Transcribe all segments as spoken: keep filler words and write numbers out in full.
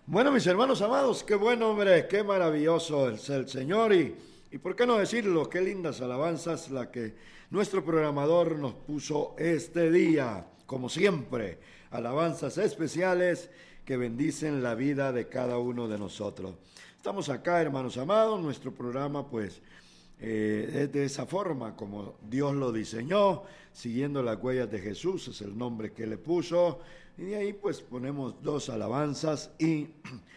Bueno, mis hermanos amados, qué bueno, hombre, qué maravilloso es el Señor y, y por qué no decirlo, qué lindas alabanzas la que nuestro programador nos puso este día, como siempre, alabanzas especiales que bendicen la vida de cada uno de nosotros. Estamos acá, hermanos amados, nuestro programa pues eh, es de esa forma como Dios lo diseñó, siguiendo las huellas de Jesús, es el nombre que le puso. Y de ahí pues ponemos dos alabanzas y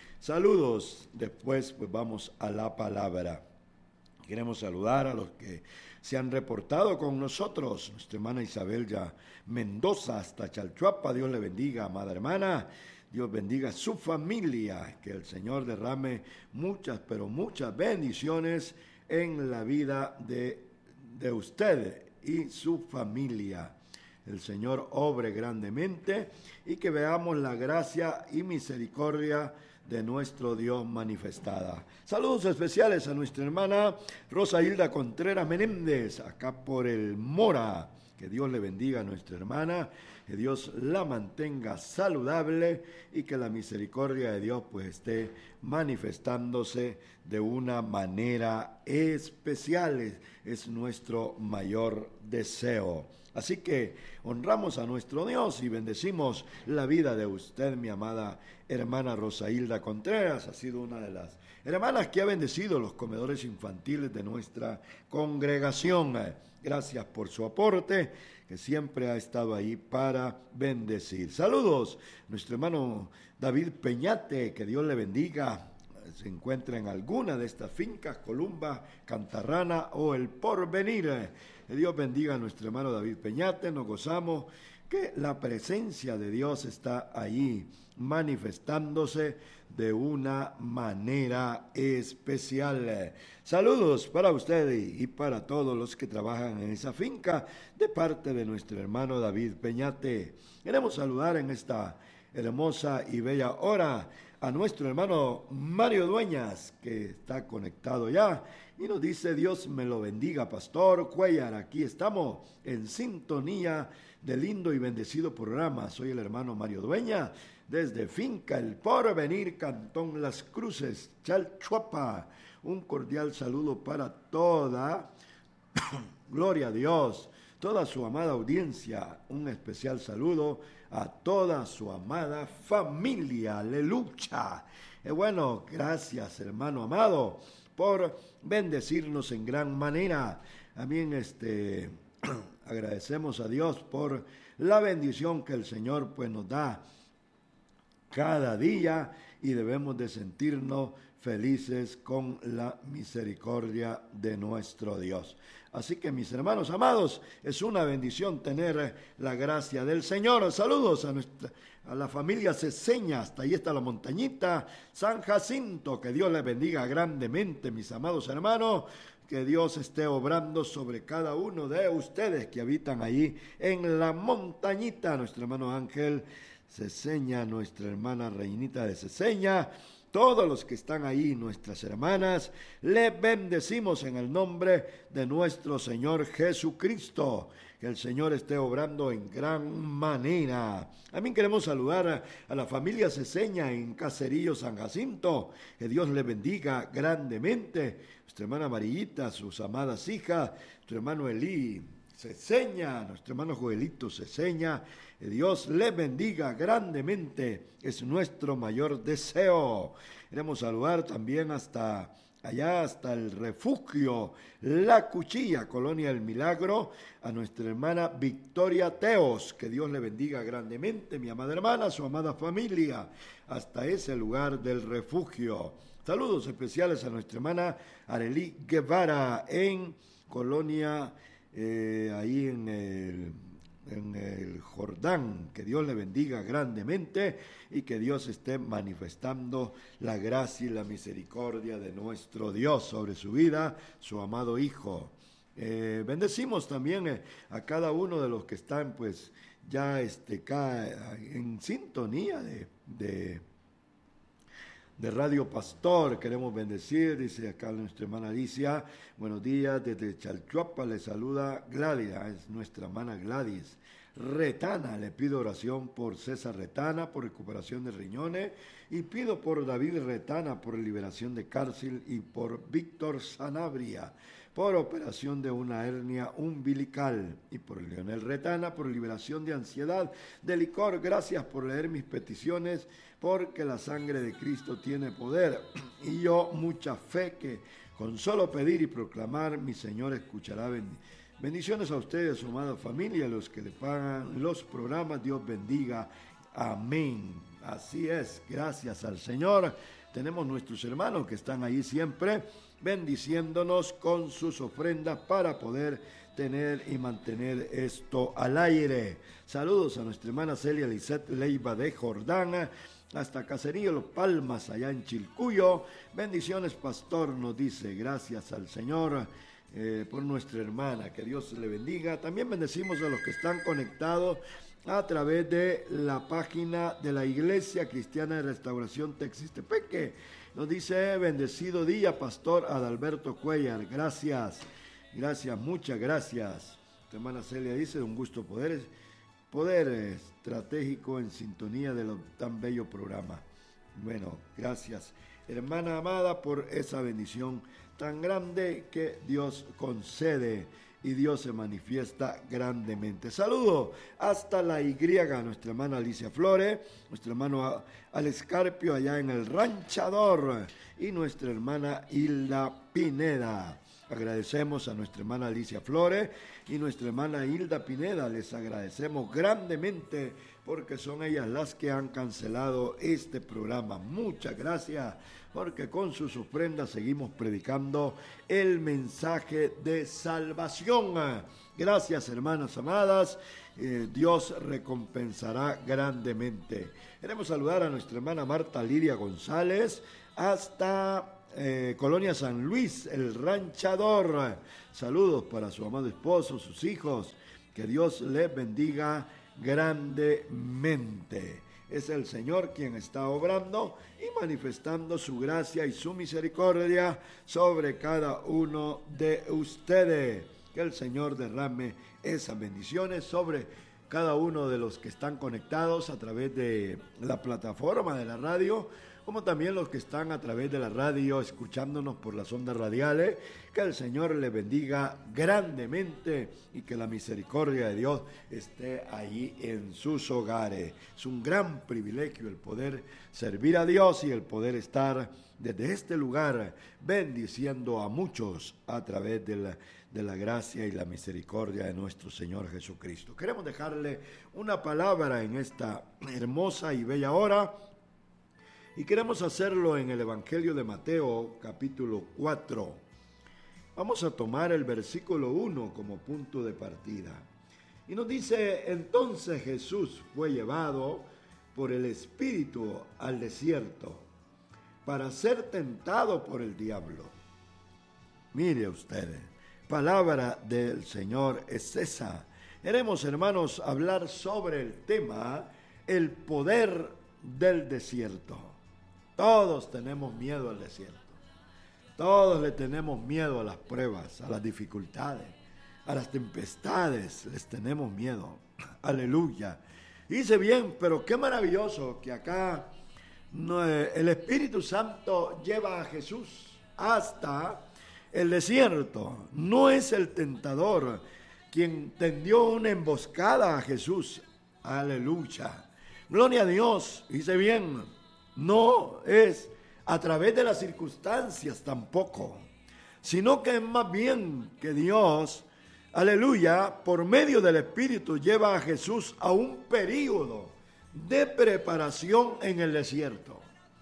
saludos. Después pues vamos a la palabra. Queremos saludar a los que se han reportado con nosotros. Nuestra hermana Isabel ya Mendoza hasta Chalchuapa. Dios le bendiga, amada hermana. Dios bendiga a su familia. Que el Señor derrame muchas, pero muchas bendiciones en la vida de, de usted y su familia. El Señor obre grandemente y que veamos la gracia y misericordia de nuestro Dios manifestada. Saludos especiales a nuestra hermana Rosa Hilda Contreras Menéndez, acá por el Mora. Que Dios le bendiga a nuestra hermana, que Dios la mantenga saludable y que la misericordia de Dios pues esté manifestándose de una manera especial. Es, es nuestro mayor deseo. Así que honramos a nuestro Dios y bendecimos la vida de usted, mi amada hermana Rosa Hilda Contreras. Ha sido una de las hermanas que ha bendecido los comedores infantiles de nuestra congregación. Gracias por su aporte, que siempre ha estado ahí para bendecir. Saludos, nuestro hermano David Peñate, que Dios le bendiga. Se encuentra en alguna de estas fincas, Columba, Cantarrana o El Porvenir. Que Dios bendiga a nuestro hermano David Peñate. Nos gozamos que la presencia de Dios está ahí manifestándose de una manera especial. Saludos para usted y para todos los que trabajan en esa finca de parte de nuestro hermano David Peñate. Queremos saludar en esta hermosa y bella hora a nuestro hermano Mario Dueñas, que está conectado ya, y nos dice: Dios me lo bendiga, Pastor Cuellar. Aquí estamos en sintonía de lindo y bendecido programa. Soy el hermano Mario Dueñas, desde Finca El Porvenir, Cantón Las Cruces, Chalchuapa. Un cordial saludo para toda, gloria a Dios, toda su amada audiencia. Un especial saludo a toda su amada familia. Aleluya. Eh, bueno, gracias, hermano amado, por bendecirnos en gran manera. También este, agradecemos a Dios por la bendición que el Señor pues nos da cada día y debemos de sentirnos felices con la misericordia de nuestro Dios. Así que, mis hermanos amados, es una bendición tener la gracia del Señor. Saludos a, nuestra, a la familia Ceseña, hasta ahí está la montañita, San Jacinto. Que Dios les bendiga grandemente, mis amados hermanos. Que Dios esté obrando sobre cada uno de ustedes que habitan ahí en la montañita. Nuestro hermano Ángel Ceseña, nuestra hermana Reinita de Ceseña, todos los que están ahí, nuestras hermanas, les bendecimos en el nombre de nuestro Señor Jesucristo. Que el Señor esté obrando en gran manera. También queremos saludar a la familia Ceseña en Caserío San Jacinto. Que Dios les bendiga grandemente. Nuestra hermana Marillita, sus amadas hijas, nuestro hermano Elí Ceseña, nuestro hermano Joelito Ceseña. Que Dios les bendiga grandemente, es nuestro mayor deseo. Queremos saludar también hasta allá, hasta el refugio La Cuchilla, Colonia El Milagro, a nuestra hermana Victoria Teos. Que Dios le bendiga grandemente, mi amada hermana, su amada familia, hasta ese lugar del refugio. Saludos especiales a nuestra hermana Arelí Guevara en Colonia, eh, ahí en el... en el Jordán. Que Dios le bendiga grandemente y que Dios esté manifestando la gracia y la misericordia de nuestro Dios sobre su vida, su amado Hijo. Eh, bendecimos también eh, a cada uno de los que están pues ya este, acá en sintonía de, de de Radio Pastor. Queremos bendecir, dice acá nuestra hermana Alicia, buenos días, desde Chalchuapa le saluda Gladys, es nuestra hermana Gladys, Retana. Le pido oración por César Retana, por recuperación de riñones, y pido por David Retana, por liberación de cárcel, y por Víctor Sanabria, por operación de una hernia umbilical, y por Leonel Retana, por liberación de ansiedad, de licor. Gracias por leer mis peticiones, porque la sangre de Cristo tiene poder, y yo mucha fe que con solo pedir y proclamar, mi Señor escuchará. Bendiciones a ustedes, su amada familia, los que le pagan los programas. Dios bendiga. Amén. Así es, gracias al Señor. Tenemos nuestros hermanos que están ahí siempre bendiciéndonos con sus ofrendas para poder tener y mantener esto al aire. Saludos a nuestra hermana Celia Lisette Leiva de Jordán, hasta Caserío Los Palmas, allá en Chilcuyo. Bendiciones, pastor, nos dice. Gracias al Señor eh, por nuestra hermana, que Dios le bendiga. También bendecimos a los que están conectados a través de la página de la Iglesia Cristiana de Restauración Texistepeque. Nos dice: bendecido día, pastor Adalberto Cuellar. Gracias, gracias, muchas gracias. Tu hermana Celia dice: un gusto poder, poder estratégico en sintonía de lo tan bello programa. Bueno, gracias, hermana amada, por esa bendición tan grande que Dios concede. Y Dios se manifiesta grandemente. Saludo hasta la Y, nuestra hermana Alicia Flores, nuestro hermano Alex Carpio allá en el Ranchador, y nuestra hermana Hilda Pineda. Agradecemos a nuestra hermana Alicia Flores y nuestra hermana Hilda Pineda. Les agradecemos grandemente porque son ellas las que han cancelado este programa. Muchas gracias, porque con sus ofrendas seguimos predicando el mensaje de salvación. Gracias, hermanas amadas. Eh, Dios recompensará grandemente. Queremos saludar a nuestra hermana Marta Lidia González hasta eh, Colonia San Luis, el Ranchador. Saludos para su amado esposo, sus hijos. Que Dios les bendiga grandemente. Es el Señor quien está obrando y manifestando su gracia y su misericordia sobre cada uno de ustedes. Que el Señor derrame esas bendiciones sobre cada uno de los que están conectados a través de la plataforma de la radio, como también los que están a través de la radio escuchándonos por las ondas radiales. Que el Señor le bendiga grandemente y que la misericordia de Dios esté allí en sus hogares. Es un gran privilegio el poder servir a Dios y el poder estar desde este lugar bendiciendo a muchos a través de la, de la gracia y la misericordia de nuestro Señor Jesucristo. Queremos dejarle una palabra en esta hermosa y bella hora, y queremos hacerlo en el Evangelio de Mateo, capítulo cuatro. Vamos a tomar el versículo uno como punto de partida. Y nos dice: entonces Jesús fue llevado por el Espíritu al desierto para ser tentado por el diablo. Mire ustedes, palabra del Señor es esa. Queremos, hermanos, hablar sobre el tema, el poder del desierto. Todos tenemos miedo al desierto. Todos le tenemos miedo a las pruebas, a las dificultades, a las tempestades. Les tenemos miedo. Aleluya. Dice bien, pero qué maravilloso que acá no, el Espíritu Santo lleva a Jesús hasta el desierto. No es el tentador quien tendió una emboscada a Jesús. Aleluya. Gloria a Dios. Dice bien. No es a través de las circunstancias tampoco, sino que es más bien que Dios, aleluya, por medio del Espíritu lleva a Jesús a un período de preparación en el desierto.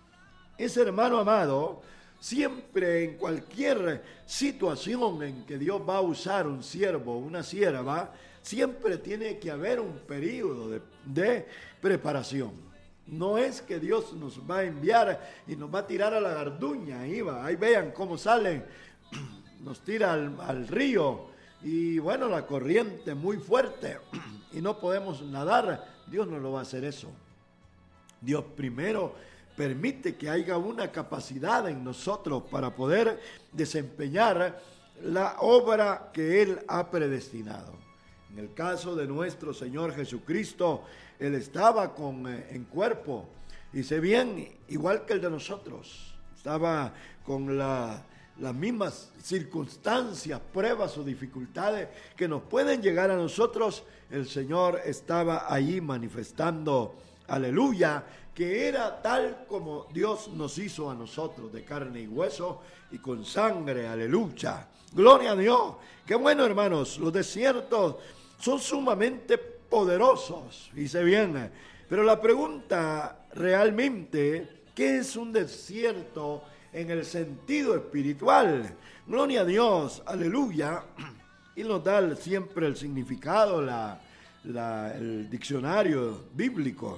Ese hermano amado, siempre en cualquier situación en que Dios va a usar un siervo, una sierva, siempre tiene que haber un período de, de preparación. No es que Dios nos va a enviar y nos va a tirar a la garduña. Ahí va, ahí vean cómo salen, nos tira al, al río y bueno, la corriente muy fuerte y no podemos nadar. Dios no lo va a hacer eso. Dios primero permite que haya una capacidad en nosotros para poder desempeñar la obra que Él ha predestinado. En el caso de nuestro Señor Jesucristo, Él estaba con, eh, en cuerpo, dice bien, igual que el de nosotros. Estaba con la, las mismas circunstancias, pruebas o dificultades que nos pueden llegar a nosotros. El Señor estaba allí manifestando, aleluya, que era tal como Dios nos hizo a nosotros, de carne y hueso y con sangre, aleluya. Gloria a Dios. Qué bueno, hermanos, los desiertos son sumamente poderosos, dice bien, pero la pregunta realmente, ¿qué es un desierto en el sentido espiritual? Gloria a Dios, aleluya, y nos da siempre el significado, la, la, el diccionario bíblico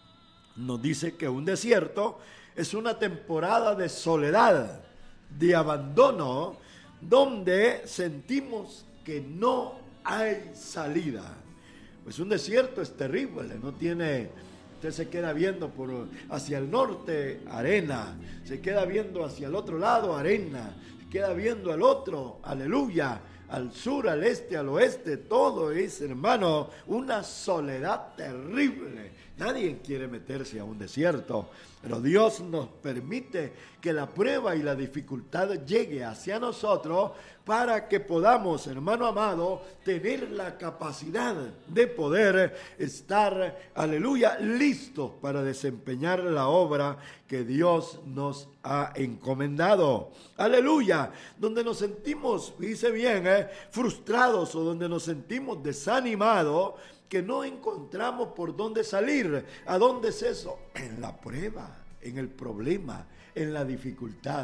nos dice que un desierto es una temporada de soledad, de abandono, donde sentimos que no hay salida. Pues un desierto es terrible, no tiene, usted se queda viendo por hacia el norte, arena, se queda viendo hacia el otro lado, arena, se queda viendo al otro, aleluya, al sur, al este, al oeste, todo es, hermano, una soledad terrible. Nadie quiere meterse a un desierto, pero Dios nos permite que la prueba y la dificultad llegue hacia nosotros para que podamos, hermano amado, tener la capacidad de poder estar, aleluya, listos para desempeñar la obra que Dios nos ha encomendado. Aleluya, donde nos sentimos, dice bien, eh, frustrados o donde nos sentimos desanimados, que no encontramos por dónde salir. ¿A dónde es eso? En la prueba, en el problema, en la dificultad.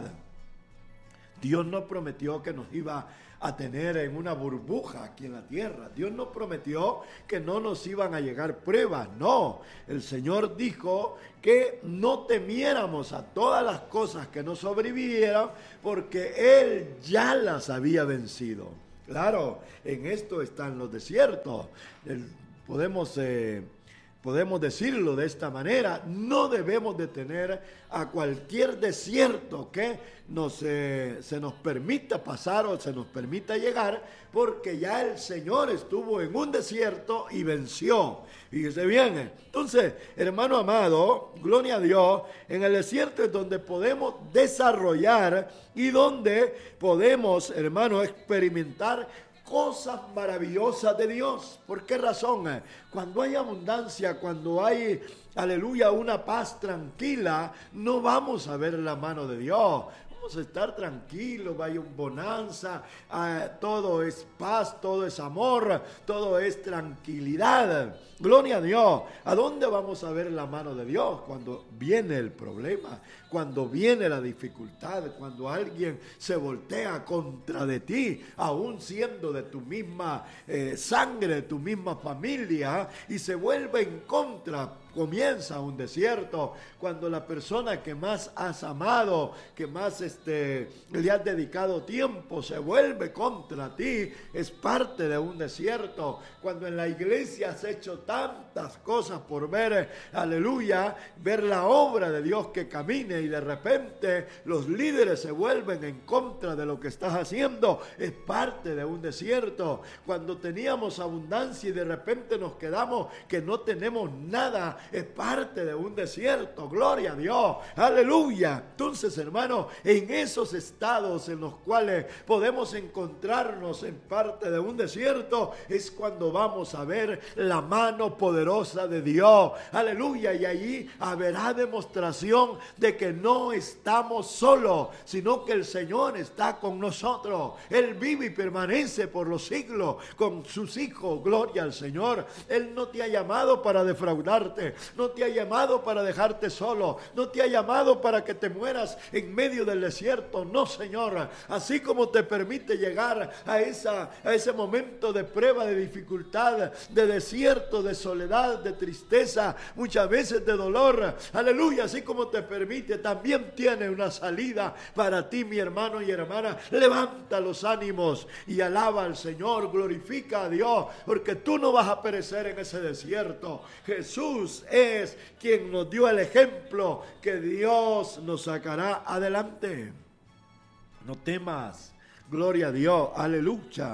Dios no prometió que nos iba a tener en una burbuja aquí en la tierra. Dios no prometió que no nos iban a llegar pruebas. No, el Señor dijo que no temiéramos a todas las cosas que nos sobrevivieran porque Él ya las había vencido. Claro, en esto están los desiertos. El, podemos, eh, podemos decirlo de esta manera, no debemos de tener a cualquier desierto que nos, eh, se nos permita pasar o se nos permita llegar, porque ya el Señor estuvo en un desierto y venció. Fíjese bien, entonces, hermano amado, gloria a Dios, en el desierto es donde podemos desarrollar y donde podemos, hermano, experimentar cosas maravillosas de Dios. ¿Por qué razón? Cuando hay abundancia, cuando hay, aleluya, una paz tranquila, no vamos a ver la mano de Dios. Vamos a estar tranquilos, vaya un bonanza, eh, todo es paz, todo es amor, todo es tranquilidad. Gloria a Dios. ¿A dónde vamos a ver la mano de Dios? Cuando viene el problema, cuando viene la dificultad, cuando alguien se voltea contra de ti, aún siendo de tu misma eh, sangre, de tu misma familia, y se vuelve en contra. Comienza un desierto cuando la persona que más has amado, que más este, le has dedicado tiempo, se vuelve contra ti, es parte de un desierto. Cuando en la iglesia has hecho tantas cosas por ver, aleluya, ver la obra de Dios que camine y de repente los líderes se vuelven en contra de lo que estás haciendo, es parte de un desierto. Cuando teníamos abundancia y de repente nos quedamos que no tenemos nada, es parte de un desierto. Gloria a Dios, aleluya. Entonces, hermano, en esos estados en los cuales podemos encontrarnos en parte de un desierto, es cuando vamos a ver la mano poderosa de Dios, aleluya, y allí habrá demostración de que no estamos solos, sino que el Señor está con nosotros. Él vive y permanece por los siglos con sus hijos. Gloria al Señor. Él no te ha llamado para defraudarte, no te ha llamado para dejarte solo, no te ha llamado para que te mueras en medio del desierto. No, Señor. Así como te permite llegar a, esa, a ese momento de prueba, de dificultad, de desierto, de soledad, de tristeza, muchas veces de dolor, aleluya, así como te permite, también tiene una salida para ti, mi hermano y hermana. Levanta los ánimos y alaba al Señor, glorifica a Dios, porque tú no vas a perecer en ese desierto. Jesús es quien nos dio el ejemplo que Dios nos sacará adelante. No temas, gloria a Dios, aleluya.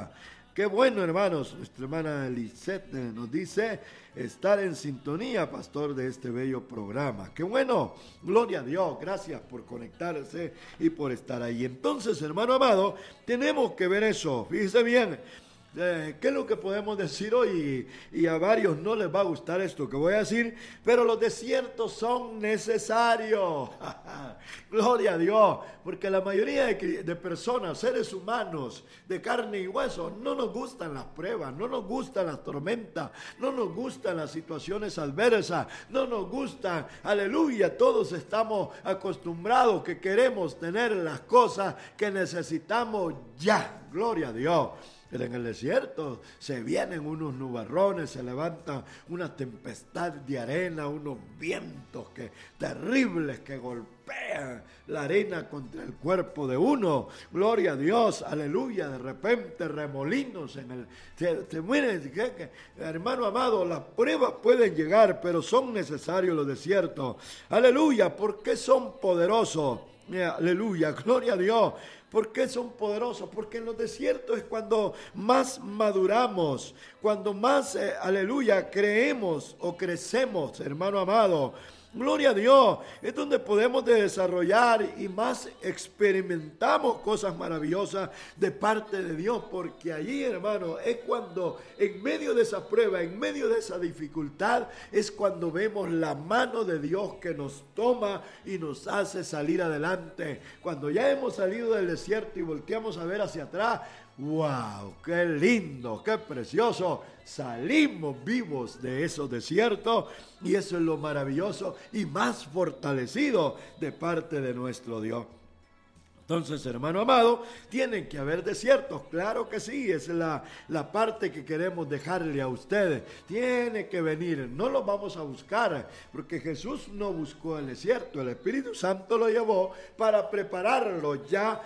Qué bueno, hermanos. Nuestra hermana Lisette nos dice estar en sintonía, pastor, de este bello programa. Qué bueno. Gloria a Dios. Gracias por conectarse y por estar ahí. Entonces, hermano amado, tenemos que ver eso. Fíjese bien. Eh, ¿Qué es lo que podemos decir hoy? Y, y a varios no les va a gustar esto que voy a decir, pero los desiertos son necesarios. Gloria a Dios, porque la mayoría de, de personas, seres humanos, de carne y hueso, no nos gustan las pruebas, no nos gustan las tormentas, no nos gustan las situaciones adversas, no nos gustan, aleluya, todos estamos acostumbrados que queremos tener las cosas que necesitamos ya. Gloria a Dios. Pero en el desierto se vienen unos nubarrones, se levanta una tempestad de arena, unos vientos que, terribles que golpean la arena contra el cuerpo de uno. Gloria a Dios, aleluya. De repente remolinos en el... Se, se miren, que, que, hermano amado, las pruebas pueden llegar, pero son necesarios los desiertos. Aleluya, porque son poderosos. Aleluya, gloria a Dios. ¿Por qué son poderosos? Porque en los desiertos es cuando más maduramos, cuando más, eh, aleluya, creemos o crecemos, hermano amado. Gloria a Dios, es donde podemos desarrollar y más experimentamos cosas maravillosas de parte de Dios, porque allí, hermano, es cuando en medio de esa prueba, en medio de esa dificultad, es cuando vemos la mano de Dios que nos toma y nos hace salir adelante. Cuando ya hemos salido del desierto y volteamos a ver hacia atrás, ¡wow! ¡Qué lindo! ¡Qué precioso! Salimos vivos de esos desiertos y eso es lo maravilloso y más fortalecido de parte de nuestro Dios. Entonces, hermano amado, tienen que haber desiertos, claro que sí, es la, la parte que queremos dejarle a ustedes. Tiene que venir, no los vamos a buscar, porque Jesús no buscó el desierto, el Espíritu Santo lo llevó para prepararlo ya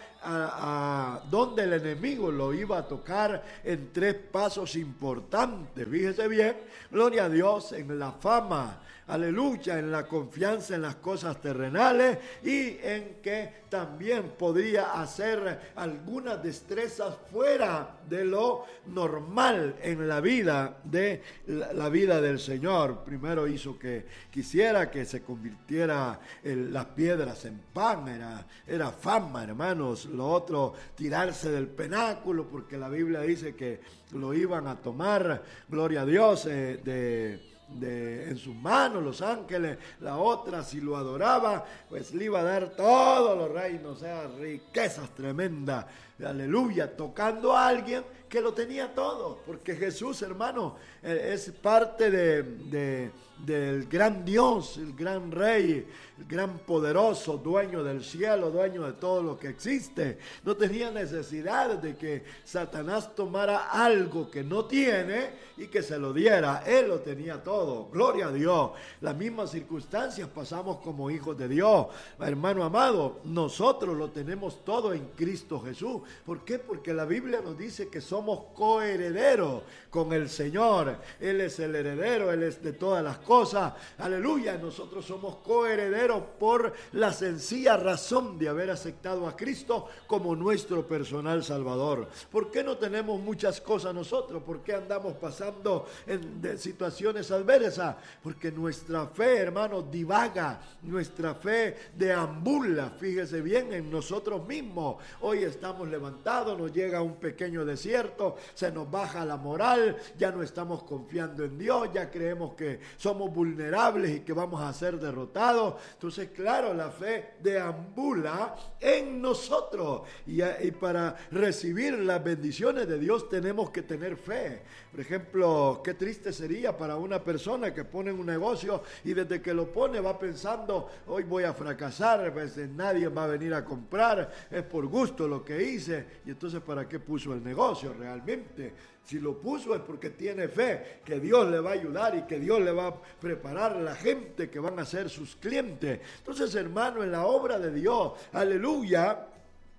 a, a donde el enemigo lo iba a tocar en tres pasos importantes. Fíjese bien, gloria a Dios, en la fama, aleluya, en la confianza en las cosas terrenales y en que también podría hacer algunas destrezas fuera de lo normal en la vida de la, la vida del Señor. Primero hizo que quisiera que se convirtiera el, las piedras en pan, era, era fama, hermanos. Lo otro, tirarse del penáculo, porque la Biblia dice que lo iban a tomar, gloria a Dios, eh, de... De, en sus manos los ángeles. La otra, si lo adoraba, pues le iba a dar todos los reinos, o sea, riquezas tremendas, aleluya, tocando a alguien que lo tenía todo, porque Jesús, hermano, es parte de, de, del gran Dios, el gran Rey, el gran poderoso, dueño del cielo, dueño de todo lo que existe. No tenía necesidad de que Satanás tomara algo que no tiene y que se lo diera. Él lo tenía todo. Gloria a Dios. Las mismas circunstancias pasamos como hijos de Dios. Hermano amado, nosotros lo tenemos todo en Cristo Jesús. ¿Por qué? Porque la Biblia nos dice que somos coherederos con el Señor. Él es el heredero, Él es de todas las cosas. Aleluya, nosotros somos coherederos por la sencilla razón de haber aceptado a Cristo como nuestro personal Salvador. ¿Por qué no tenemos muchas cosas nosotros? ¿Por qué andamos pasando en de situaciones adversas? Porque nuestra fe, hermano, divaga, nuestra fe deambula, fíjese bien, en nosotros mismos. Hoy estamos levantados, nos llega un pequeño desierto, se nos baja la moral, ya no estamos confiando en Dios, ya creemos que somos vulnerables y que vamos a ser derrotados. Entonces, claro, la fe deambula en nosotros y, y para recibir las bendiciones de Dios tenemos que tener fe. Por ejemplo, qué triste sería para una persona que pone un negocio y desde que lo pone va pensando, hoy voy a fracasar, pues nadie va a venir a comprar, es por gusto lo que hice. Y entonces, ¿para qué puso el negocio realmente? Si lo puso es porque tiene fe que Dios le va a ayudar y que Dios le va a preparar a la gente que van a ser sus clientes. Entonces, hermano, en la obra de Dios, aleluya,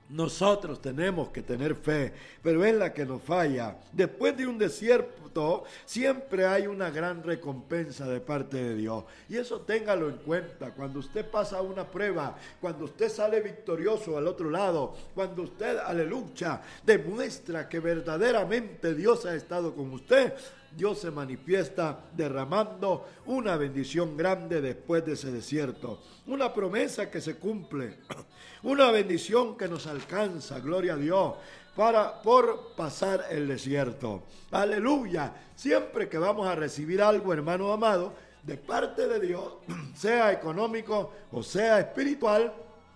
Nosotros tenemos que tener fe, pero es la que nos falla. Después de un desierto, siempre hay una gran recompensa de parte de Dios. Y eso téngalo en cuenta. Cuando usted pasa una prueba, cuando usted sale victorioso al otro lado, cuando usted, aleluya, demuestra que verdaderamente Dios ha estado con usted, Dios se manifiesta derramando una bendición grande después de ese desierto. Una promesa que se cumple, una bendición que nos alcanza, gloria a Dios, para, por pasar el desierto. Aleluya. Siempre que vamos a recibir algo, hermano amado, de parte de Dios, sea económico o sea espiritual,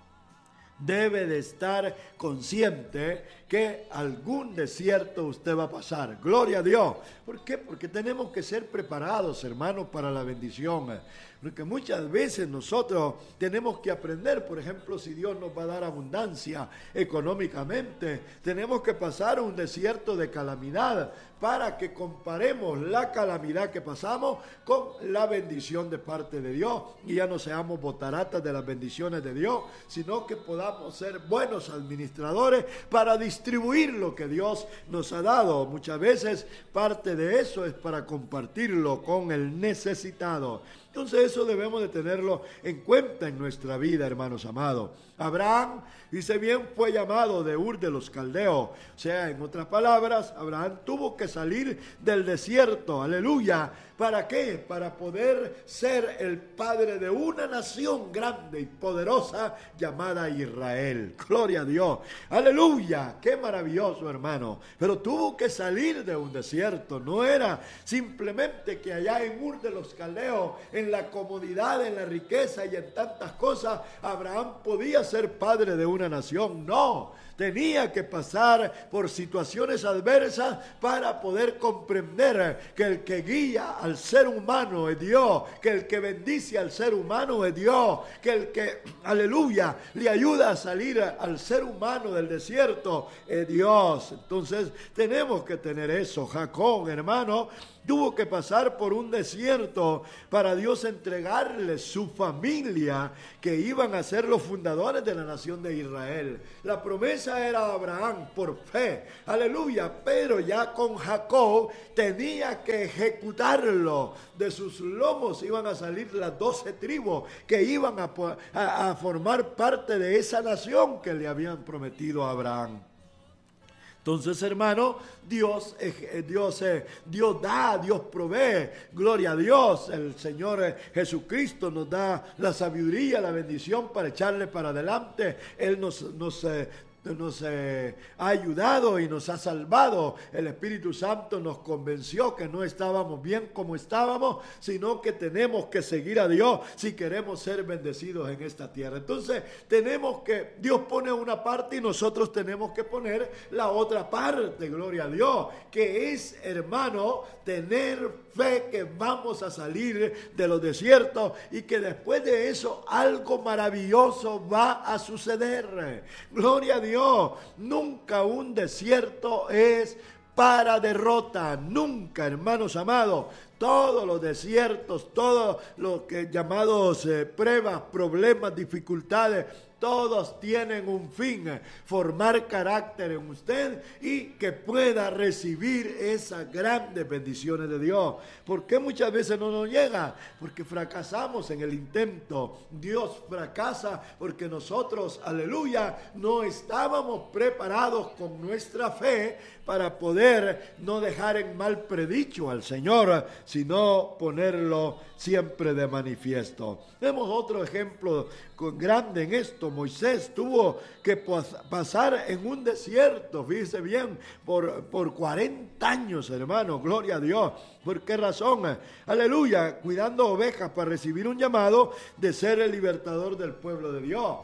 debe de estar consciente que algún desierto usted va a pasar. Gloria a Dios. ¿Por qué? Porque tenemos que ser preparados, hermanos, para la bendición. Porque muchas veces nosotros tenemos que aprender, por ejemplo, si Dios nos va a dar abundancia económicamente, tenemos que pasar un desierto de calamidad para que comparemos la calamidad que pasamos con la bendición de parte de Dios y ya no seamos botaratas de las bendiciones de Dios, sino que podamos ser buenos administradores para distribuir lo que Dios nos ha dado. Muchas veces parte de eso es para compartirlo con el necesitado. Entonces eso debemos de tenerlo en cuenta en nuestra vida, hermanos amados. Abraham, dice bien, fue llamado de Ur de los Caldeos. O sea, en otras palabras, Abraham tuvo que salir del desierto, aleluya. ¿Para qué? Para poder ser el padre de una nación grande y poderosa llamada Israel. Gloria a Dios. Aleluya. Qué maravilloso, hermano. Pero tuvo que salir de un desierto. No era simplemente que allá en Ur de los Caldeos, en la comodidad, en la riqueza y en tantas cosas, Abraham podía ser padre de una nación. No. Tenía que pasar por situaciones adversas para poder comprender que el que guía al ser humano es Dios, que el que bendice al ser humano es Dios, que el que, aleluya, le ayuda a salir al ser humano del desierto es Dios. Entonces tenemos que tener eso. Jacob, hermano, tuvo que pasar por un desierto para Dios entregarle su familia, que iban a ser los fundadores de la nación de Israel. La promesa era a Abraham por fe, aleluya, pero ya con Jacob tenía que ejecutarlo. De sus lomos iban a salir las doce tribus que iban a, a, a formar parte de esa nación que le habían prometido a Abraham. Entonces, hermano, Dios, eh, Dios, eh, Dios da, Dios provee, gloria a Dios. El Señor eh, Jesucristo nos da la sabiduría, la bendición para echarle para adelante. Él nos, nos eh, nos eh, ha ayudado y nos ha salvado. El Espíritu Santo nos convenció que no estábamos bien como estábamos, sino que tenemos que seguir a Dios si queremos ser bendecidos en esta tierra. Entonces tenemos que, Dios pone una parte y nosotros tenemos que poner la otra parte, gloria a Dios, que es, hermano, tener fe que vamos a salir de los desiertos y que después de eso algo maravilloso va a suceder. Gloria a Dios. Nunca un desierto es para derrota, nunca, hermanos amados. Todos los desiertos, todos los que llamados eh, pruebas, problemas, dificultades, todos tienen un fin, formar carácter en usted y que pueda recibir esas grandes bendiciones de Dios. ¿Por qué muchas veces no nos llega? Porque fracasamos en el intento. Dios fracasa porque nosotros, aleluya, no estábamos preparados con nuestra fe para poder no dejar en mal predicho al Señor, sino ponerlo siempre de manifiesto. Vemos otro ejemplo grande en esto. Moisés tuvo que pasar en un desierto, fíjese bien, por, por cuarenta años, hermano, gloria a Dios. ¿Por qué razón? Aleluya, cuidando ovejas para recibir un llamado de ser el libertador del pueblo de Dios.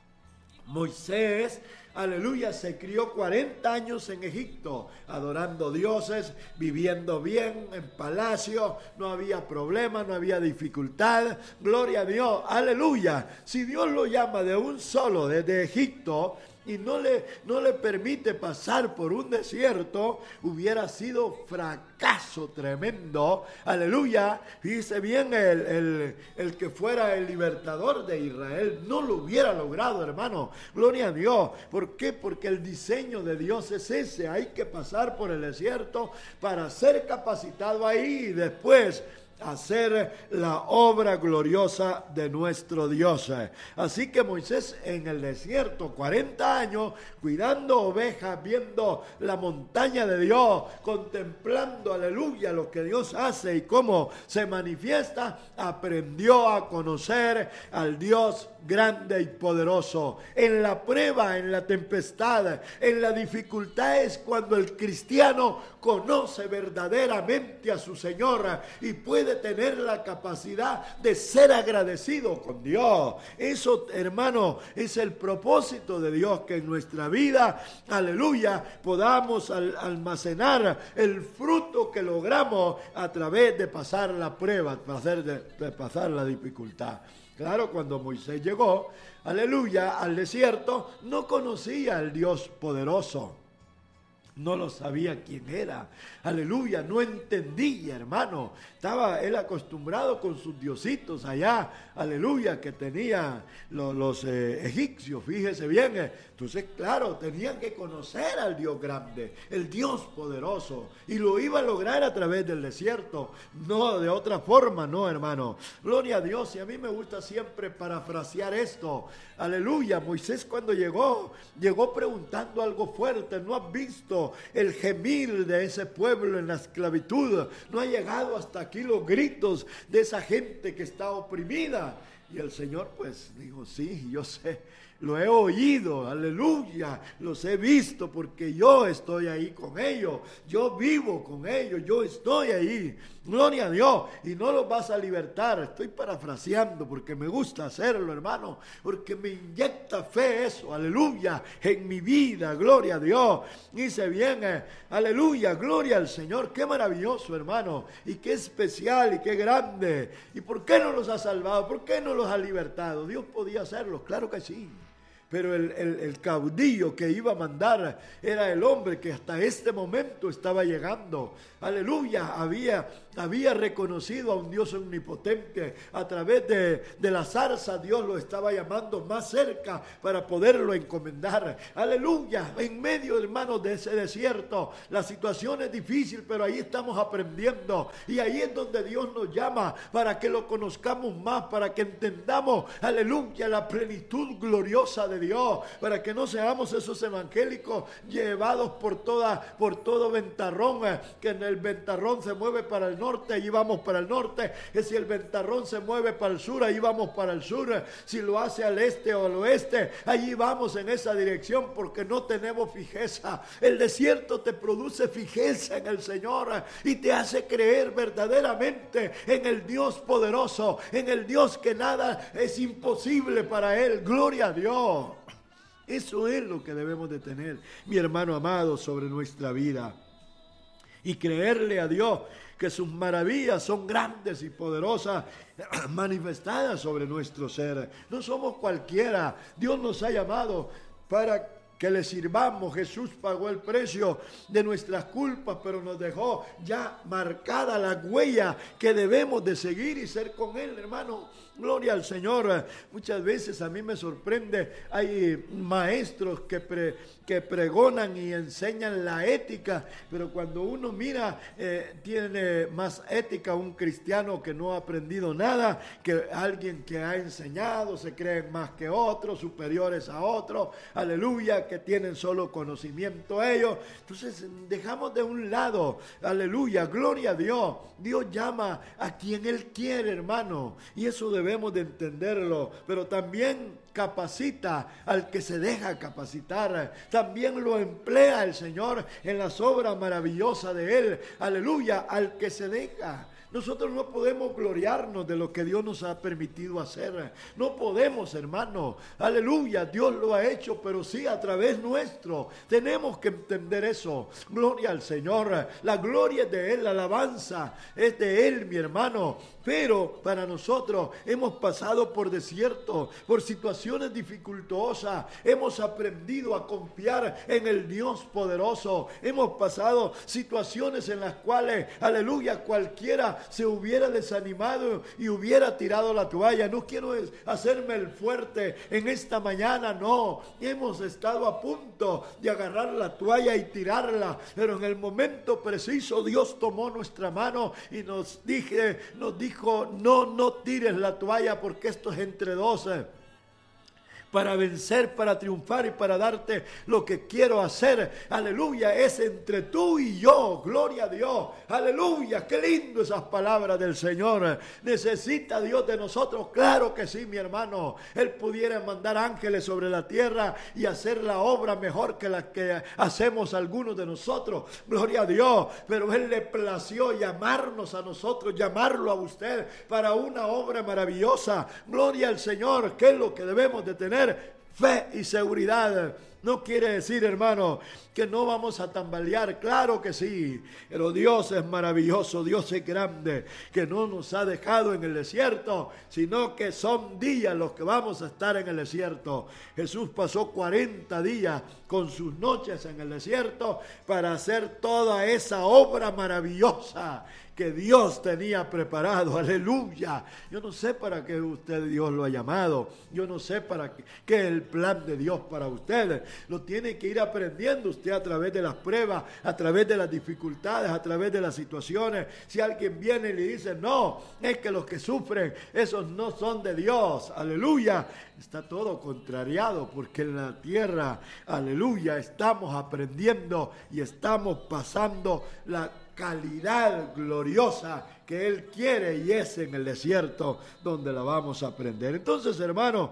Moisés, aleluya, se crió cuarenta años en Egipto, adorando dioses, viviendo bien en palacio, no había problema, no había dificultad, gloria a Dios, aleluya. Si Dios lo llama de un solo desde Egipto, y no le, no le permite pasar por un desierto, hubiera sido fracaso tremendo. Aleluya. Dice bien, el, el, el que fuera el libertador de Israel no lo hubiera logrado, hermano. Gloria a Dios. ¿Por qué? Porque el diseño de Dios es ese. Hay que pasar por el desierto para ser capacitado ahí y después hacer la obra gloriosa de nuestro Dios. Así que Moisés en el desierto, cuarenta años, cuidando ovejas, viendo la montaña de Dios, contemplando, aleluya, lo que Dios hace y cómo se manifiesta, aprendió a conocer al Dios grande y poderoso. En la prueba, en la tempestad, en la dificultad es cuando el cristiano conoce verdaderamente a su Señor y puede tener la capacidad de ser agradecido con Dios. Eso, hermano, es el propósito de Dios, que en nuestra vida, aleluya, podamos al- almacenar el fruto que logramos a través de pasar la prueba, de, de pasar la dificultad. Claro, cuando Moisés llegó, aleluya, al desierto, no conocía al Dios poderoso. No lo sabía quién era, aleluya, no entendía, hermano. Estaba él acostumbrado con sus diositos allá, aleluya, que tenía los, los eh, egipcios, fíjese bien. Eh. Entonces, claro, tenían que conocer al Dios grande, el Dios poderoso, y lo iba a lograr a través del desierto, no de otra forma, no, hermano. Gloria a Dios, y a mí me gusta siempre parafrasear esto, aleluya. Moisés cuando llegó, llegó preguntando algo fuerte. ¿No has visto el gemir de ese pueblo en la esclavitud? ¿No ha llegado hasta aquí los gritos de esa gente que está oprimida? Y el Señor pues dijo, sí, yo sé, lo he oído, aleluya, los he visto porque yo estoy ahí con ellos, yo vivo con ellos, yo estoy ahí, gloria a Dios, y no los vas a libertar. Estoy parafraseando porque me gusta hacerlo, hermano, porque me inyecta fe eso, aleluya, en mi vida, gloria a Dios. Dice bien, eh, aleluya, gloria al Señor, qué maravilloso, hermano, y qué especial y qué grande. ¿Y por qué no los ha salvado? ¿Por qué no los ha libertado? Dios podía hacerlo, claro que sí. Pero el, el, el caudillo que iba a mandar era el hombre que hasta este momento estaba llegando. Aleluya, había, había reconocido a un Dios omnipotente. A través de, de la zarza Dios lo estaba llamando más cerca para poderlo encomendar. Aleluya, en medio, hermanos, de ese desierto, la situación es difícil, pero ahí estamos aprendiendo. Y ahí es donde Dios nos llama para que lo conozcamos más, para que entendamos, aleluya, la plenitud gloriosa de Dios, para que no seamos esos evangélicos llevados por toda, por todo ventarrón, eh, que en el ventarrón se mueve para el norte, allí vamos para el norte, que si el ventarrón se mueve para el sur, allí vamos para el sur, eh, si lo hace al este o al oeste, allí vamos en esa dirección, porque no tenemos fijeza. El desierto te produce fijeza en el Señor eh, y te hace creer verdaderamente en el Dios poderoso, en el Dios que nada es imposible para Él. Gloria a Dios. Eso es lo que debemos de tener, mi hermano amado, sobre nuestra vida. Y creerle a Dios que sus maravillas son grandes y poderosas, manifestadas sobre nuestro ser. No somos cualquiera. Dios nos ha llamado para que le sirvamos. Jesús pagó el precio de nuestras culpas, pero nos dejó ya marcada la huella que debemos de seguir y ser con Él, hermano. Gloria al Señor. Muchas veces a mí me sorprende, hay maestros que, pre, que pregonan y enseñan la ética, pero cuando uno mira, eh, tiene más ética un cristiano que no ha aprendido nada, que alguien que ha enseñado, se creen más que otros, superiores a otros, aleluya, que tienen solo conocimiento ellos. Entonces dejamos de un lado, aleluya, gloria a Dios. Dios llama a quien Él quiere, hermano, y eso debemos de entenderlo, pero también capacita al que se deja capacitar, también lo emplea el Señor en las obras maravillosas de Él, aleluya, al que se deja. Nosotros no podemos gloriarnos de lo que Dios nos ha permitido hacer. No podemos, hermano. Aleluya, Dios lo ha hecho, pero sí a través nuestro. Tenemos que entender eso. Gloria al Señor. La gloria es de Él, la alabanza es de Él, mi hermano. Pero para nosotros hemos pasado por desierto, por situaciones dificultosas. Hemos aprendido a confiar en el Dios poderoso. Hemos pasado situaciones en las cuales, aleluya, cualquiera se hubiera desanimado y hubiera tirado la toalla. No quiero hacerme el fuerte en esta mañana, no. Hemos estado a punto de agarrar la toalla y tirarla, pero en el momento preciso Dios tomó nuestra mano y nos dije, nos dijo, no, no tires la toalla porque esto es entre dos. Para vencer, para triunfar y para darte lo que quiero hacer. Aleluya, es entre tú y yo. Gloria a Dios. Aleluya, qué lindo esas palabras del Señor. ¿Necesita Dios de nosotros? Claro que sí, mi hermano. Él pudiera mandar ángeles sobre la tierra y hacer la obra mejor que la que hacemos algunos de nosotros. Gloria a Dios. Pero Él le plació llamarnos a nosotros, llamarlo a usted para una obra maravillosa. Gloria al Señor. ¿Qué es lo que debemos de tener? Fe y seguridad. No quiere decir, hermano, que no vamos a tambalear. Claro que sí, pero Dios es maravilloso, Dios es grande, que no nos ha dejado en el desierto, sino que son días los que vamos a estar en el desierto. Jesús pasó cuarenta días con sus noches en el desierto para hacer toda esa obra maravillosa que Dios tenía preparado. Aleluya. Yo no sé para qué usted Dios lo ha llamado. Yo no sé para qué, qué es el plan de Dios para usted. Lo tiene que ir aprendiendo usted a través de las pruebas, a través de las dificultades, a través de las situaciones. Si alguien viene y le dice, no, es que los que sufren, esos no son de Dios. Aleluya. Está todo contrariado porque en la tierra, aleluya, estamos aprendiendo y estamos pasando la calidad gloriosa que Él quiere, y es en el desierto donde la vamos a aprender. Entonces, hermano,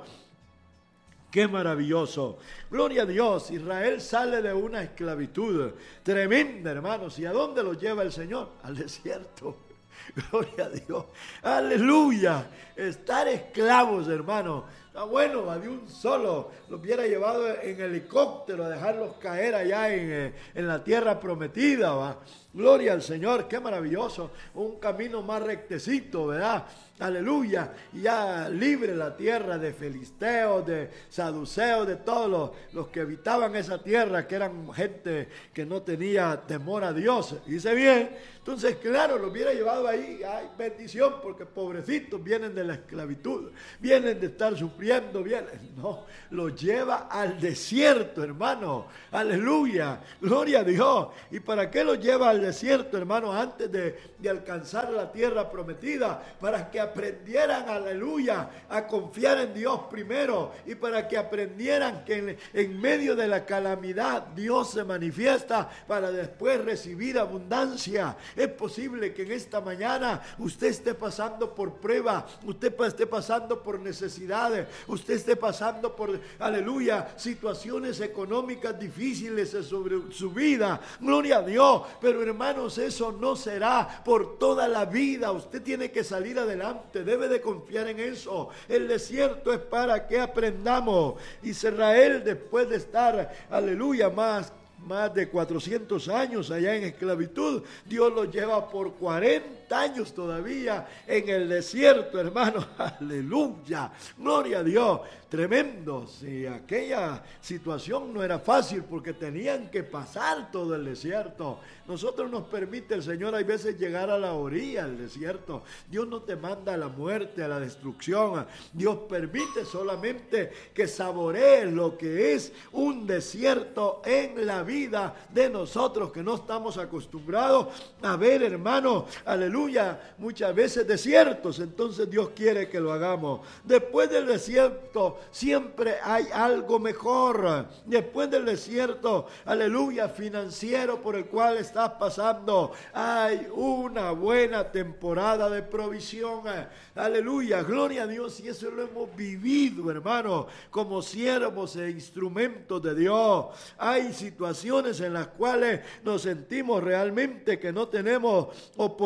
qué maravilloso. Gloria a Dios. Israel sale de una esclavitud tremenda, hermanos. ¿Y a dónde lo lleva el Señor? Al desierto. Gloria a Dios. Aleluya. Estar esclavos, hermano. Está bueno, va de un solo. Los hubiera llevado en helicóptero a dejarlos caer allá en, en la tierra prometida, va. Gloria al Señor, qué maravilloso. Un camino más rectecito, ¿verdad? Aleluya. Y ya libre la tierra de filisteos, de saduceos, de todos los, los que habitaban esa tierra, que eran gente que no tenía temor a Dios. Dice bien. Entonces, claro, lo hubiera llevado ahí. Ay, bendición, porque pobrecitos vienen de la esclavitud, vienen de estar sufriendo, vienen. No, lo lleva al desierto, hermano. Aleluya. Gloria a Dios. ¿Y para qué lo lleva al desierto, hermano? Antes de, de alcanzar la tierra prometida, para que aprendieran, aleluya, a confiar en Dios primero, y para que aprendieran que en, en medio de la calamidad Dios se manifiesta para después recibir abundancia. Es posible que en esta mañana usted esté pasando por prueba, usted esté pasando por necesidades, usted esté pasando por, aleluya, situaciones económicas difíciles sobre su vida. Gloria a Dios. Pero hermanos, eso no será por toda la vida. Usted tiene que salir adelante, debe de confiar en eso. El desierto es para que aprendamos. Israel, después de estar, aleluya, más más de cuatrocientos años allá en esclavitud, Dios los lleva por cuarenta años todavía en el desierto, hermano. Aleluya, gloria a Dios. Tremendo. Si aquella situación no era fácil, porque tenían que pasar todo el desierto. Nosotros nos permite el Señor hay veces llegar a la orilla del desierto. Dios no te manda a la muerte, a la destrucción. Dios permite solamente que saborees lo que es un desierto en la vida de nosotros, que no estamos acostumbrados a ver, hermano, aleluya, muchas veces desiertos. Entonces Dios quiere que lo hagamos. Después del desierto siempre hay algo mejor. Después del desierto, aleluya, financiero por el cual estás pasando, hay una buena temporada de provisión. Aleluya, gloria a Dios. Y eso lo hemos vivido, hermano, como siervos e instrumentos de Dios. Hay situaciones en las cuales nos sentimos realmente que no tenemos oportunidad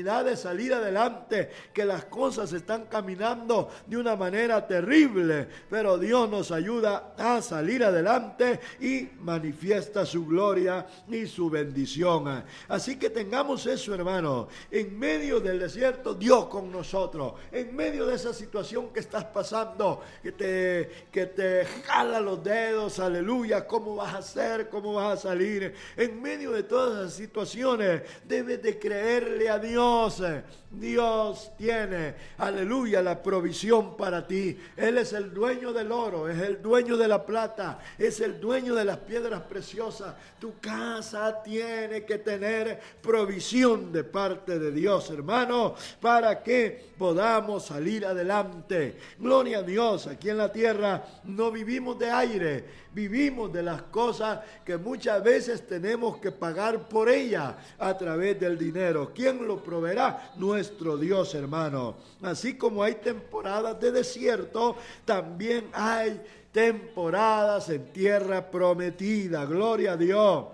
oportunidad de salir adelante, que las cosas están caminando de una manera terrible, pero Dios nos ayuda a salir adelante y manifiesta su gloria y su bendición. Así que tengamos eso, hermano, en medio del desierto, Dios con nosotros, en medio de esa situación que estás pasando, que te, que te jala los dedos, aleluya, ¿cómo vas a hacer? ¿Cómo vas a salir? En medio de todas esas situaciones, debes de creerle a Dios. Dios tiene, aleluya, la provisión para ti. Él es el dueño del oro, es el dueño de la plata, es el dueño de las piedras preciosas. Tu casa tiene que tener provisión de parte de Dios, hermano, para que podamos salir adelante. Gloria a Dios. Aquí en la tierra no vivimos de aire, vivimos de las cosas que muchas veces tenemos que pagar por ellas a través del dinero. ¿Quién lo proveerá? Nuestro Dios, hermano. Así como hay temporadas de desierto, también hay temporadas en tierra prometida. Gloria a Dios.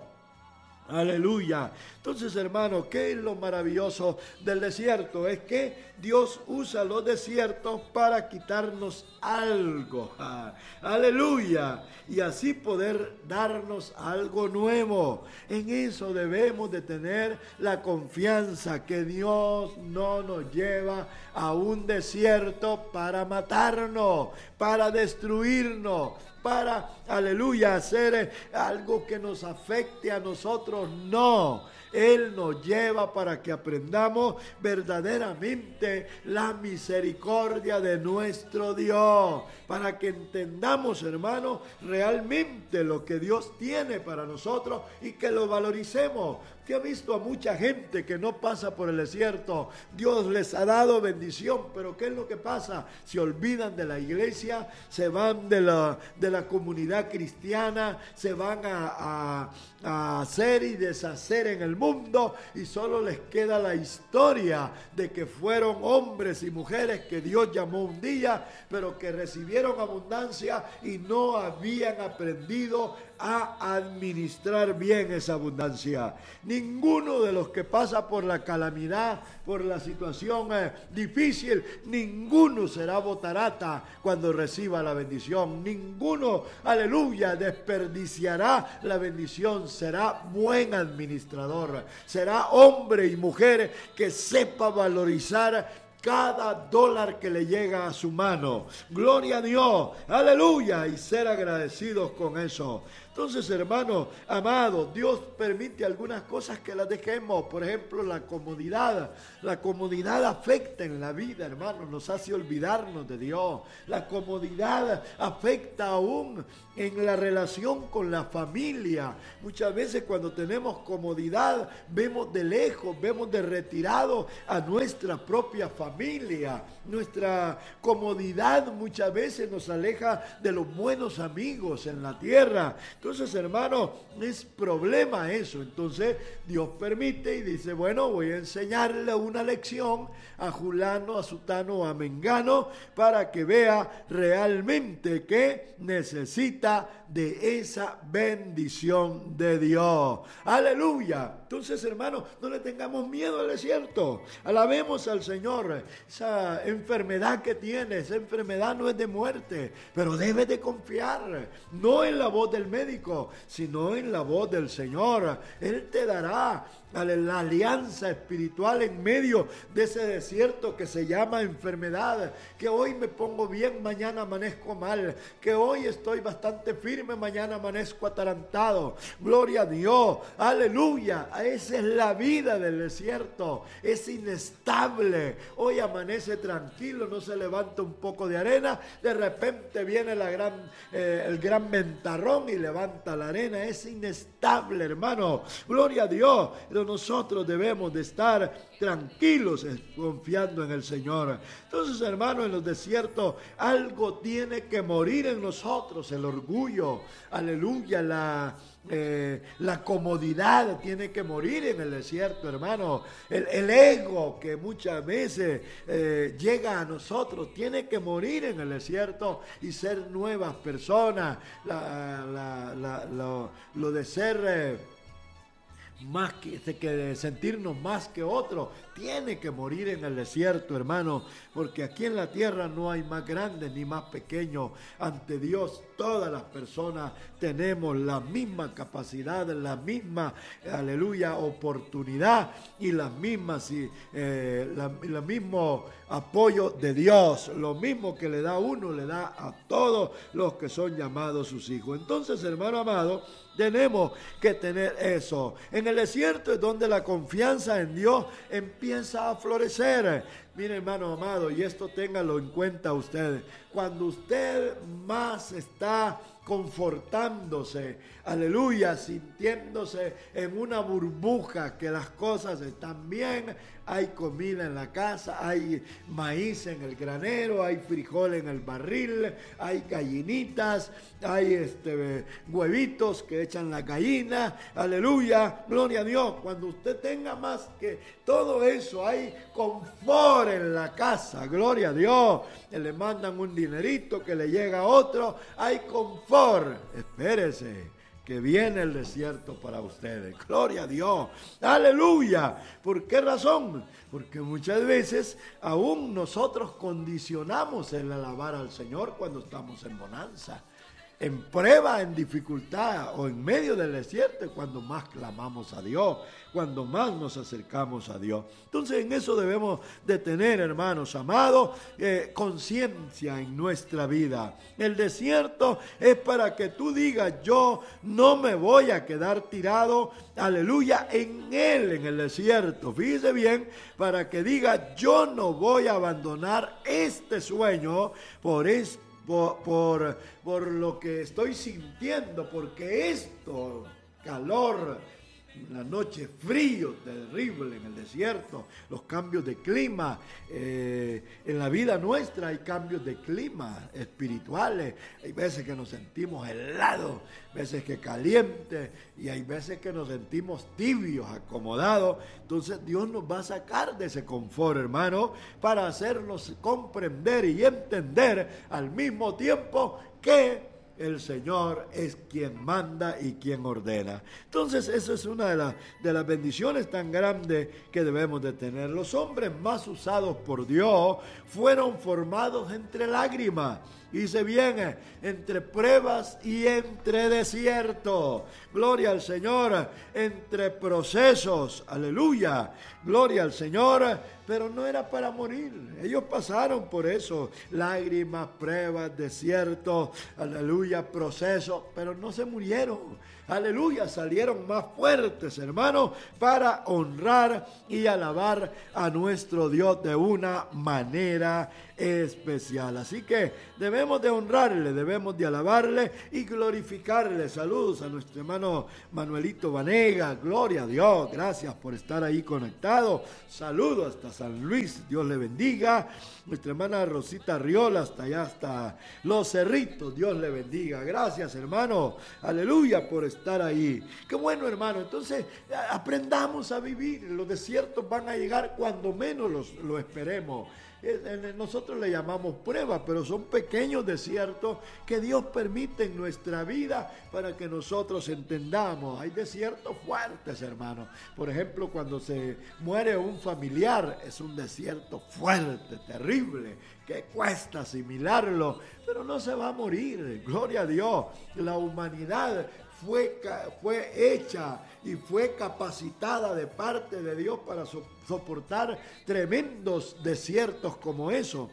Aleluya. Entonces, hermano, ¿qué es lo maravilloso del desierto? Es que Dios usa los desiertos para quitarnos algo. Ah, aleluya. Y así poder darnos algo nuevo. En eso debemos de tener la confianza que Dios no nos lleva a un desierto para matarnos, para destruirnos, para, aleluya, hacer algo que nos afecte a nosotros. No, Él nos lleva para que aprendamos verdaderamente la misericordia de nuestro Dios, para que entendamos, hermanos, realmente lo que Dios tiene para nosotros y que lo valoricemos. Que he visto a mucha gente que no pasa por el desierto. Dios les ha dado bendición, pero ¿qué es lo que pasa? Se olvidan de la iglesia, se van de la, de la comunidad cristiana, se van a, a, a hacer y deshacer en el mundo y solo les queda la historia de que fueron hombres y mujeres que Dios llamó un día, pero que recibieron abundancia y no habían aprendido a administrar bien esa abundancia. Ninguno de los que pasa por la calamidad, por la situación eh, difícil, ninguno será botarata cuando reciba la bendición. Ninguno, aleluya, desperdiciará la bendición. Será buen administrador. Será hombre y mujer que sepa valorizar cada dólar que le llega a su mano. Gloria a Dios, aleluya, y ser agradecidos con eso. Entonces, hermano, amado, Dios permite algunas cosas que las dejemos. Por ejemplo, la comodidad. La comodidad afecta en la vida, hermano, nos hace olvidarnos de Dios. La comodidad afecta aún en la relación con la familia. Muchas veces cuando tenemos comodidad, vemos de lejos, vemos de retirado a nuestra propia familia. Nuestra comodidad muchas veces nos aleja de los buenos amigos en la tierra. Entonces, hermano, es problema eso. Entonces, Dios permite y dice, bueno, voy a enseñarle una lección a Julano, a Sutano, a Mengano, para que vea realmente que necesita de esa bendición de Dios. Aleluya. Entonces, hermano, no le tengamos miedo al desierto. Alabemos al Señor. Esa enfermedad que tiene, esa enfermedad no es de muerte, pero debes de confiar, no en la voz del médico, sino en la voz del Señor. Él te dará la alianza espiritual en medio de ese desierto que se llama enfermedad, que hoy me pongo bien, mañana amanezco mal, que hoy estoy bastante firme, mañana amanezco atarantado. Gloria a Dios, aleluya. Esa es la vida del desierto, es inestable. Hoy amanece tranquilo, no se levanta un poco de arena, de repente viene la gran, eh, el gran ventarrón y levanta la arena. Es inestable, hermano. Gloria a Dios. Nosotros debemos de estar tranquilos confiando en el Señor. Entonces, hermano, en los desiertos algo tiene que morir en nosotros. El orgullo, aleluya, la, eh, la comodidad tiene que morir en el desierto, hermano. El, el ego que muchas veces eh, llega a nosotros tiene que morir en el desierto y ser nuevas personas. La, la, la, lo, lo de ser... Eh, más que, que sentirnos más que otros, tiene que morir en el desierto, hermano, porque aquí en la tierra no hay más grandes ni más pequeños. Ante Dios todas las personas tenemos la misma capacidad, la misma, aleluya, oportunidad y las mismas, eh, la, la mismo apoyo de Dios. Lo mismo que le da a uno, le da a todos los que son llamados sus hijos. Entonces, hermano amado, tenemos que tener eso. En el desierto es donde la confianza en Dios empieza a florecer. Mire, hermano amado, y esto téngalo en cuenta ustedes. Cuando usted más está confortándose, aleluya, sintiéndose en una burbuja que las cosas están bien, hay comida en la casa, hay maíz en el granero, hay frijol en el barril, hay gallinitas, hay este, huevitos que echan la gallina, aleluya, gloria a Dios. Cuando usted tenga más que todo eso, hay confort en la casa, gloria a Dios, le mandan un dinerito que le llega a otro, hay confort. Espérese, que viene el desierto para ustedes. Gloria a Dios. Aleluya. ¿Por qué razón? Porque muchas veces aún nosotros condicionamos el alabar al Señor cuando estamos en bonanza. En prueba, en dificultad o en medio del desierto, cuando más clamamos a Dios, cuando más nos acercamos a Dios. Entonces en eso debemos de tener, hermanos amados, eh, conciencia en nuestra vida. El desierto es para que tú digas, yo no me voy a quedar tirado, aleluya, en él, en el desierto. Fíjese bien, para que diga, yo no voy a abandonar este sueño por esto. Por, por, por lo que estoy sintiendo, porque esto, calor, la noche, frío, terrible en el desierto, los cambios de clima, eh, en la vida nuestra hay cambios de clima espirituales, hay veces que nos sentimos helados, veces que caliente, y hay veces que nos sentimos tibios, acomodados. Entonces Dios nos va a sacar de ese confort, hermano, para hacernos comprender y entender al mismo tiempo que el Señor es quien manda y quien ordena. Entonces, eso es una de, la, de las bendiciones tan grandes que debemos de tener. Los hombres más usados por Dios fueron formados entre lágrimas. Dice bien, entre pruebas y entre desiertos. Gloria al Señor, entre procesos, aleluya, gloria al Señor, pero no era para morir. Ellos pasaron por eso, lágrimas, pruebas, desiertos, aleluya, procesos, pero no se murieron. Aleluya, salieron más fuertes, hermanos, para honrar y alabar a nuestro Dios de una manera especial. Así que debemos de honrarle, debemos de alabarle y glorificarle. Saludos a nuestro hermano Manuelito Vanega, gloria a Dios, gracias por estar ahí conectado. Saludos hasta San Luis, Dios le bendiga. Nuestra hermana Rosita Riola, hasta allá, hasta Los Cerritos, Dios le bendiga. Gracias, hermano, aleluya, por estar ahí. Qué bueno, hermano. Entonces, aprendamos a vivir. Los desiertos van a llegar cuando menos los, lo esperemos. Nosotros le llamamos pruebas, pero son pequeños desiertos que Dios permite en nuestra vida para que nosotros entendamos. Hay desiertos fuertes, hermano. Por ejemplo, cuando se muere un familiar, es un desierto fuerte, terrible, que cuesta asimilarlo, pero no se va a morir. Gloria a Dios. La humanidad Fue, fue hecha y fue capacitada de parte de Dios para so, soportar tremendos desiertos como eso.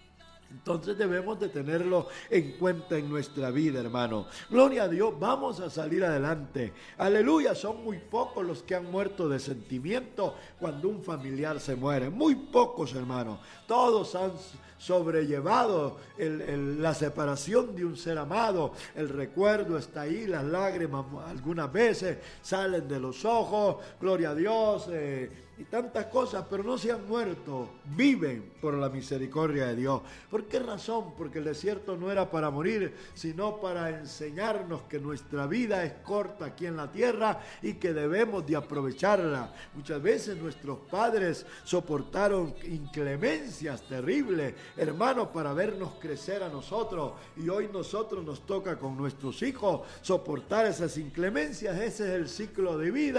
Entonces debemos de tenerlo en cuenta en nuestra vida, hermano. Gloria a Dios, vamos a salir adelante. Aleluya, son muy pocos los que han muerto de sentimiento cuando un familiar se muere. Muy pocos, hermano. Todos han sobrellevado el, el, la separación de un ser amado. El recuerdo está ahí, las lágrimas algunas veces salen de los ojos. Gloria a Dios, eh, y tantas cosas, pero no se han muerto, viven por la misericordia de Dios. ¿Por qué razón? Porque el desierto no era para morir, sino para enseñarnos que nuestra vida es corta aquí en la tierra y que debemos de aprovecharla. Muchas veces nuestros padres soportaron inclemencias terribles, hermanos, para vernos crecer a nosotros, y hoy nosotros nos toca con nuestros hijos soportar esas inclemencias. Ese es el ciclo de vida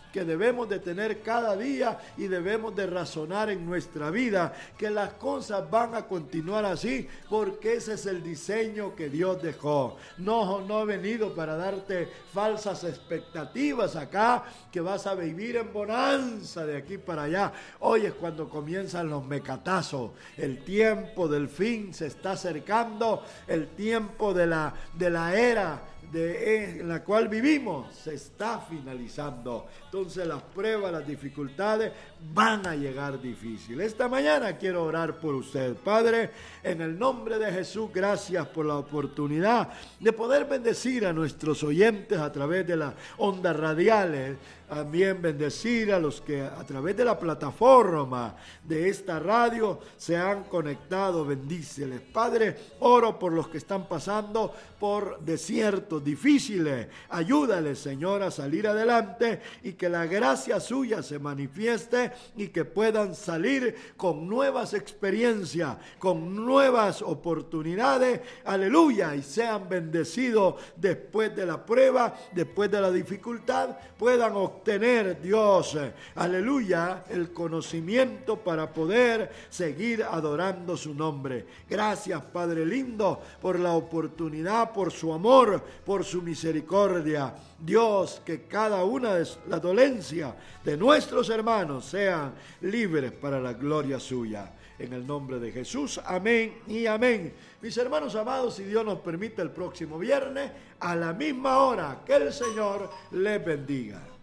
que debemos de tener cada día y debemos de razonar en nuestra vida, que las cosas van a continuar así, porque ese es el diseño que Dios dejó. No, no he venido para darte falsas expectativas acá, que vas a vivir en bonanza de aquí para allá. Hoy es cuando comienzan los mecatazos. El tiempo del fin se está acercando, el tiempo de la, de la era de, en la cual vivimos se está finalizando. Entonces las pruebas, las dificultades van a llegar difíciles. Esta mañana quiero orar por usted. Padre, en el nombre de Jesús, gracias por la oportunidad de poder bendecir a nuestros oyentes a través de las ondas radiales. También bendecir a los que a través de la plataforma de esta radio se han conectado. Bendíceles. Padre, oro por los que están pasando por desiertos difíciles. Ayúdales, Señor, a salir adelante y que la gracia suya se manifieste y que puedan salir con nuevas experiencias, con nuevas oportunidades. Aleluya. Y sean bendecidos después de la prueba, después de la dificultad, puedan obtener Tener Dios, aleluya, el conocimiento para poder seguir adorando su nombre. Gracias, Padre lindo, por la oportunidad, por su amor, por su misericordia. Dios, que cada una de las dolencias de nuestros hermanos sean libres para la gloria suya. En el nombre de Jesús, amén y amén. Mis hermanos amados, si Dios nos permite, el próximo viernes, a la misma hora, que el Señor les bendiga.